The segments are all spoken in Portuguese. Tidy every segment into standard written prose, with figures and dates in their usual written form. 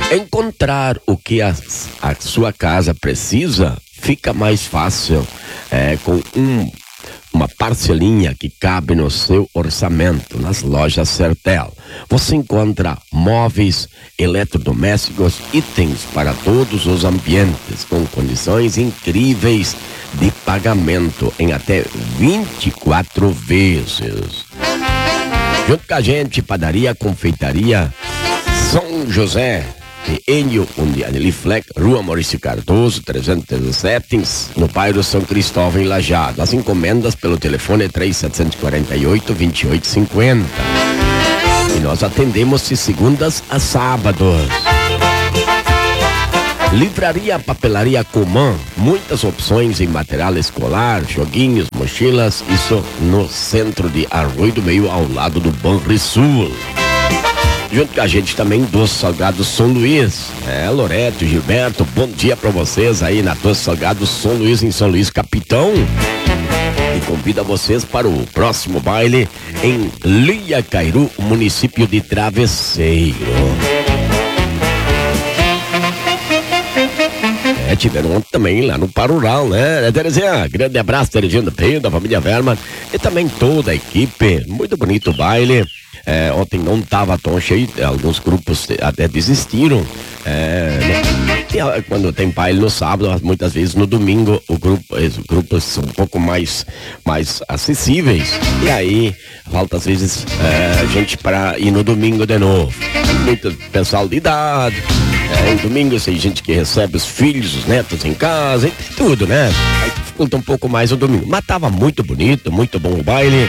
Encontrar o que a sua casa precisa fica mais fácil com uma parcelinha que cabe no seu orçamento nas lojas Sertel. Você encontra móveis, eletrodomésticos, itens para todos os ambientes com condições incríveis de pagamento em até 24 vezes. Junto com a gente, Padaria Confeitaria São José, Enio Undianelifleck, Rua Maurício Cardoso, 317, no bairro São Cristóvão, em Lajeado. As encomendas pelo telefone 3748-2850. E nós atendemos de segundas a sábados. Livraria Papelaria Comã, muitas opções em material escolar, joguinhos, mochilas, isso no centro de Arroio do Meio, ao lado do Banrisul. Junto com a gente também Doce Salgados São Luís. Loreto e Gilberto, bom dia pra vocês aí na Doce Salgados São Luís, em São Luís, Capitão. E convida vocês para o próximo baile em Liacairu, município de Travesseiro. Tiveram ontem também lá no Parural, né? Terezinha, grande abraço, Terezinha do Peio, da família Verma e também toda a equipe. Muito bonito o baile. Ontem não estava tão cheio, alguns grupos até desistiram. Quando tem baile no sábado, muitas vezes no domingo os grupos são um pouco mais acessíveis. E aí falta às vezes gente para ir no domingo de novo. Muito pessoal de idade. Em domingo tem gente que recebe os filhos, os netos em casa, e tudo, né? Aí dificulta um pouco mais o domingo. Mas tava muito bonito, muito bom o baile.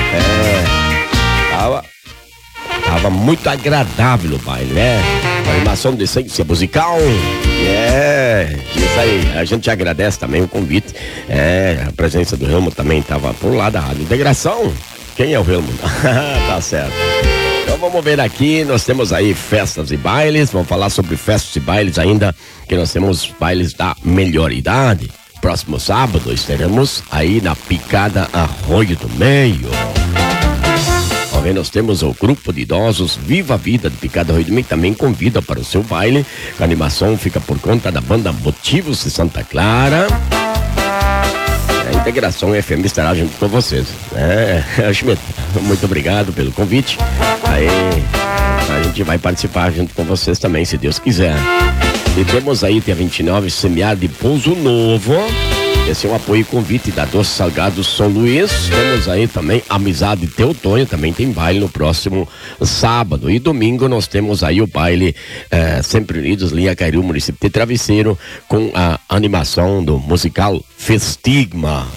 Tava muito agradável o baile, né? Uma animação de essência musical. Isso aí. A gente agradece também o convite. A presença do Helmut também tava por lá da Rádio Integração. Quem é o Helmut? Tá certo. Então vamos ver aqui, nós temos aí festas e bailes, vamos falar sobre festas e bailes ainda, que nós temos bailes da melhor idade. Próximo sábado estaremos aí na Picada Arroio do Meio. Nós temos o grupo de idosos Viva a Vida de Picada Arroio do Meio, também convida para o seu baile. A animação fica por conta da banda Motivos de Santa Clara. A Integração FM estará junto com vocês. Schmidt, muito obrigado pelo convite. Aí a gente vai participar junto com vocês também, se Deus quiser. E temos aí dia 29, Semear de Pouso Novo. Esse é um apoio e convite da Doce Salgados São Luís. Temos aí também Amizade Teutônia, também tem baile no próximo sábado. E domingo nós temos aí o baile Sempre Unidos, Liacairu, município de Travesseiro, com a animação do musical Festigma.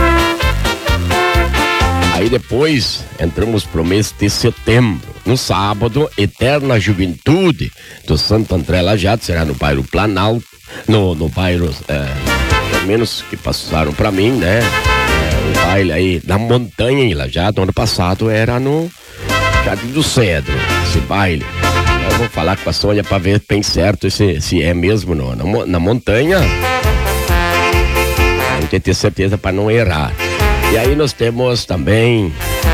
Aí depois entramos pro mês de setembro. No sábado, Eterna Juventude do Santo André Lajeado, será no bairro Planalto, no bairro... menos que passaram pra mim, né? O baile aí na montanha em Lajeado, ano passado era no Jardim do Cedro, esse baile. Eu vou falar com a Sônia pra ver bem certo se é mesmo na montanha. A gente tem que ter certeza pra não errar. E aí nós temos também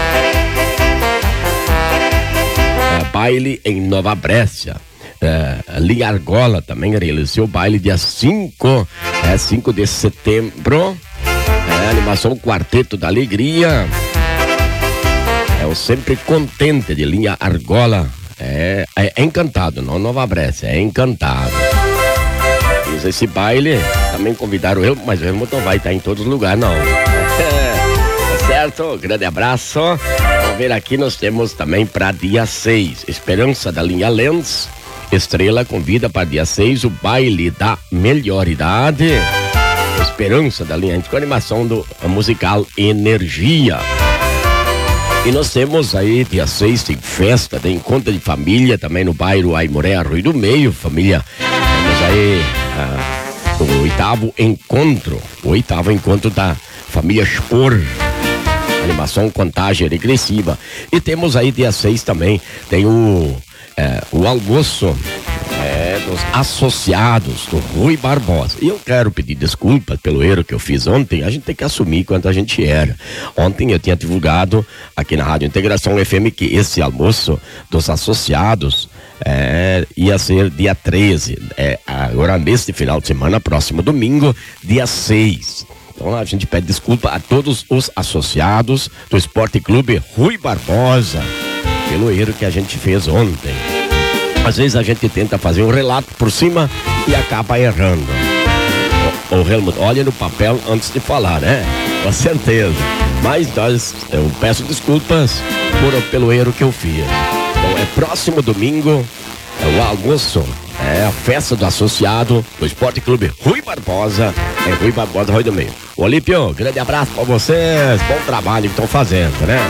baile em Nova Brécia. Linha Argola também realizou o baile dia 5 de setembro. Animação Quarteto da Alegria. O Sempre Contente de Linha Argola. É encantado, não Nova Brécia, é encantado. Fiz esse baile, também convidaram eu, mas o Helmut não vai estar em todos os lugares, não. Tá certo? Grande abraço. Vamos ver aqui, nós temos também para dia 6, Esperança da Linha Lens. Estrela convida para dia 6 o baile da melhor idade. Esperança da linha, com a animação do musical Energia. E nós temos aí dia 6 tem festa de encontro de família também no bairro Aimoré, Arroio do Meio, família. Temos aí o oitavo encontro da família Spor. Animação Contagem Regressiva. E temos aí dia 6 também, tem o almoço dos associados do Rui Barbosa. E eu quero pedir desculpas pelo erro que eu fiz ontem. A gente tem que assumir quanto a gente era. Ontem eu tinha divulgado aqui na Rádio Integração FM que esse almoço dos associados ia ser dia 13, agora neste final de semana, próximo domingo, dia 6. Então a gente pede desculpa a todos os associados do Esporte Clube Rui Barbosa pelo erro que a gente fez ontem. Às vezes a gente tenta fazer um relato por cima e acaba errando. O Helmut, olha no papel antes de falar, né? Com certeza. Mas eu peço desculpas pelo erro que eu fiz. Então é próximo domingo, o almoço, a festa do associado do Esporte Clube Rui Barbosa, Rui Barbosa, Rui do Meio. Olímpio, grande abraço pra vocês, bom trabalho que estão fazendo, né?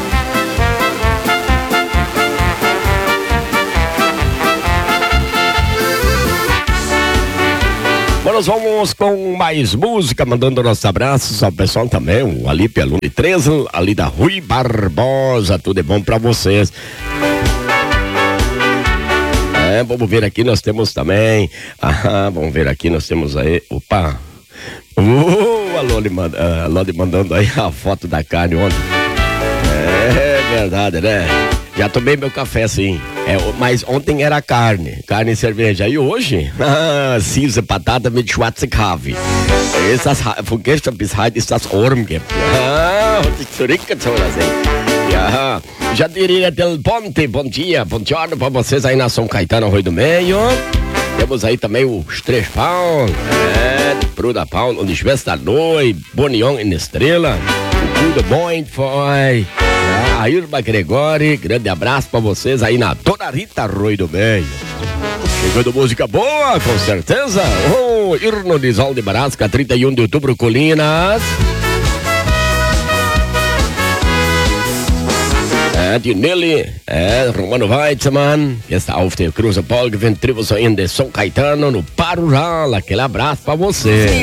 Nós vamos com mais música, mandando nossos abraços ao pessoal também, o Alípio, aluno de 13, ali da Rui Barbosa, tudo é bom pra vocês. Vamos ver aqui, nós temos também, vamos ver aqui, nós temos aí, opa, a Loli mandando aí a foto da carne ontem. É verdade, né? Já tomei meu café, sim. Mas ontem era carne e cerveja. E hoje? Süße Patata mit schwarzer Kaffee. Von gestern bis heute ist das Orm gibt. Und sich zurückgezogen assim. Já diria del Ponte, bom dia, bom giorno para vocês aí na São Caetano, Rui do Meio. Temos aí também os 3 pão, Bruder Pão und die Schwester Noi, Bonion in Estrela. Tudo bom, foi? A Irma Gregori, grande abraço pra vocês aí na Dona Rita Rui do Meio. Chegando música boa, com certeza. Irno de Sol de Barasca, 31 de outubro, Colinas. Die Nelly, Romano Weitzmann, está auf der Cruze Paul, gewinnt Tribus in de São Caetano, no Parural. Aquele abraço pra você.